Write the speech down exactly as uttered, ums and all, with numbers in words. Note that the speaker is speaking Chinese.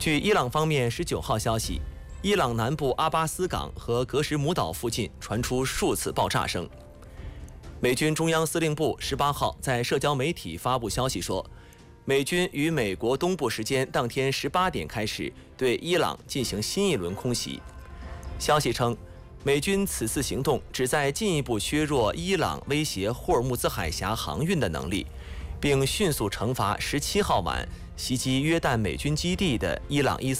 据伊朗方面十九号消息，伊朗南部阿巴斯港和格什姆岛附近传出数次爆炸声。美军中央司令部十八号在社交媒体发布消息说，美军于美国东部时间当天十八点开始对伊朗进行新一轮空袭。消息称，美军此次行动旨在进一步削弱伊朗威胁霍尔木兹海峡航运的能力，并迅速惩罚十七号晚袭击约旦美军基地的伊朗伊斯